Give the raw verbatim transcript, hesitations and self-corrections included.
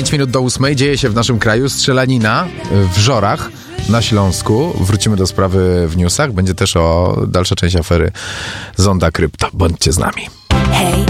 pięć minut do ósmej dzieje się w naszym kraju strzelanina w Żorach na Śląsku. Wrócimy do sprawy w newsach. Będzie też o dalsza część afery Zonda Krypto. Bądźcie z nami. Hej,